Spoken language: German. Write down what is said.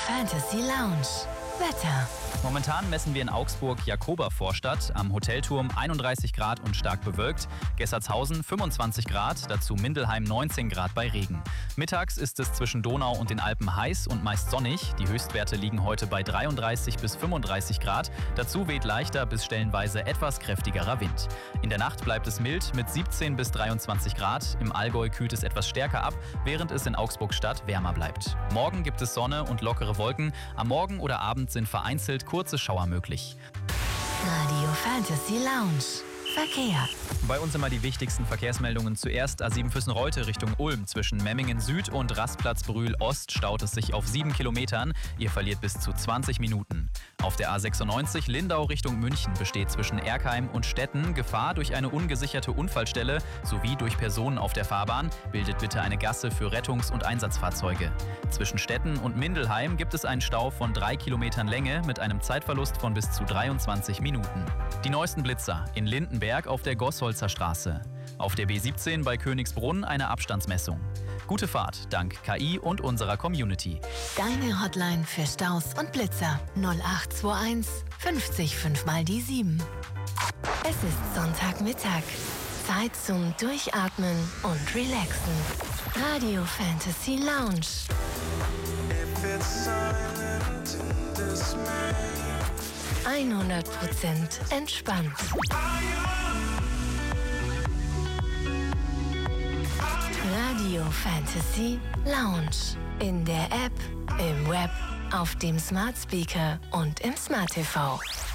Fantasy Lounge. Wetter. Momentan messen wir in Augsburg Jakobervorstadt am Hotelturm 31 Grad und stark bewölkt, Gessertshausen 25 Grad, dazu Mindelheim 19 Grad bei Regen. Mittags ist es zwischen Donau und den Alpen heiß und meist sonnig. Die Höchstwerte liegen heute bei 33 bis 35 Grad. Dazu weht leichter bis stellenweise etwas kräftigerer Wind. In der Nacht bleibt es mild mit 17 bis 23 Grad. Im Allgäu kühlt es etwas stärker ab, während es in Augsburg-Stadt wärmer bleibt. Morgen gibt es Sonne und lockere Wolken. Am Morgen oder Abend sind vereinzelt kurze Schauer möglich. Radio Fantasy Lounge. Verkehr. Bei uns immer die wichtigsten Verkehrsmeldungen. Zuerst A7 Füssen-Reute Richtung Ulm. Zwischen Memmingen Süd und Rastplatz Brühl Ost staut es sich auf 7 Kilometern. Ihr verliert bis zu 20 Minuten. Auf der A96 Lindau Richtung München besteht zwischen Erkheim und Stetten Gefahr durch eine ungesicherte Unfallstelle sowie durch Personen auf der Fahrbahn. Bildet bitte eine Gasse für Rettungs- und Einsatzfahrzeuge. Zwischen Stetten und Mindelheim gibt es einen Stau von 3 Kilometern Länge mit einem Zeitverlust von bis zu 23 Minuten. Die neuesten Blitzer in Lindenberg auf der Gossholzer Straße. Auf der B17 bei Königsbrunn eine Abstandsmessung. Gute Fahrt dank KI und unserer Community. Deine Hotline für Staus und Blitzer 0821 50 5 mal die 7. Es ist Sonntagmittag. Zeit zum Durchatmen und Relaxen. Radio Fantasy Lounge. 100% entspannt. Radio Fantasy Lounge. In der App, im Web, auf dem Smart Speaker und im Smart TV.